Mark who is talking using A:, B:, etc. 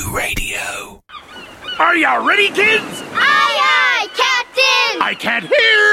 A: Radio.
B: Are ya ready, kids?
C: Aye, aye, Captain!
B: I can't hear